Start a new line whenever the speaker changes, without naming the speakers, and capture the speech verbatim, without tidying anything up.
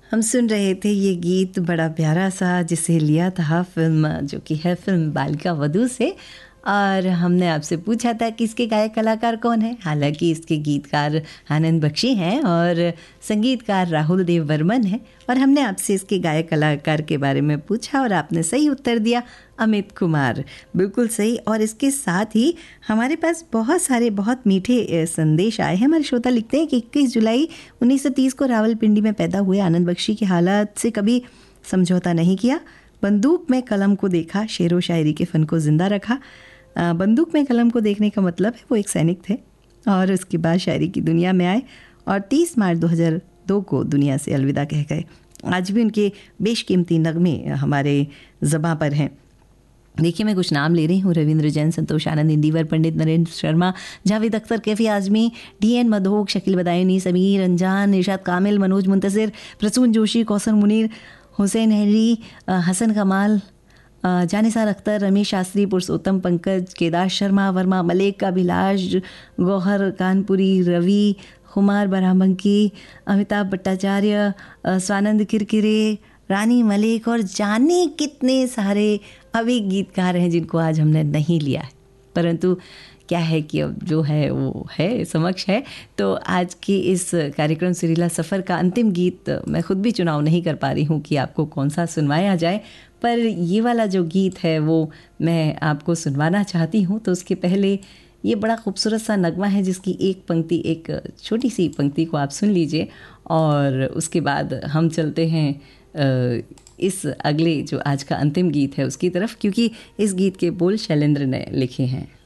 हम सुन रहे थे ये गीत बड़ा प्यारा सा जिसे लिया था फिल्म जो कि है फिल्म बालिका वधू से, और हमने आपसे पूछा था कि इसके गायक कलाकार कौन है। हालांकि इसके गीतकार आनंद बख्शी हैं और संगीतकार राहुल देव वर्मन है, और हमने आपसे इसके गायक कलाकार के बारे में पूछा और आपने सही उत्तर दिया, अमित कुमार, बिल्कुल सही। और इसके साथ ही हमारे पास बहुत सारे बहुत मीठे संदेश आए हैं। हमारे श्रोता लिखते हैं कि इक्कीस जुलाई उन्नीस सौ तीस को रावलपिंडी में पैदा हुए आनंद बख्शी की हालत से कभी समझौता नहीं किया, बंदूक में कलम को देखा, शेरो शायरी के फ़न को ज़िंदा रखा। बंदूक में कलम को देखने का मतलब है वो एक सैनिक थे और उसके बाद शायरी की दुनिया में आए और तीस मार्च दो हज़ार दो को दुनिया से अलविदा कह गए। आज भी उनके बेशकीमती नगमे हमारे ज़बां पर हैं। देखिए, मैं कुछ नाम ले रही हूँ: रविंद्र जैन, संतोष आनंद, इंदिवर पंडित, नरेंद्र शर्मा, जावेद अख्तर, कैफी आजमी, डी एन मधोक, शकील बदायूनी, समीर अंजान, इरशाद कामिल, मनोज मुंतसिर, प्रसून जोशी, कौसर मुनीर, हुसैन हैरी, हसन कमाल, जानिसार अख्तर, रमेश शास्त्री, पुरुषोत्तम, पंकज, केदार शर्मा, वर्मा, मलिक, अभिलाष, गौहर कानपुरी, रवि, हुमार बराबंकी, अमिताभ भट्टाचार्य, स्वानंद किरकिरे, रानी मलिक और जाने कितने सारे अभी गीतकार हैं जिनको आज हमने नहीं लिया है, परंतु क्या है कि अब जो है वो है, समक्ष है। तो आज की इस कार्यक्रम सुरीला सफ़र का अंतिम गीत मैं खुद भी चुनाव नहीं कर पा रही हूँ कि आपको कौन सा सुनवाया जाए, पर ये वाला जो गीत है वो मैं आपको सुनवाना चाहती हूँ। तो उसके पहले ये बड़ा खूबसूरत सा नगमा है जिसकी एक पंक्ति, एक छोटी सी पंक्ति को आप सुन लीजिए और उसके बाद हम चलते हैं इस अगले जो आज का अंतिम गीत है उसकी तरफ, क्योंकि इस गीत के बोल शैलेंद्र ने लिखे हैं।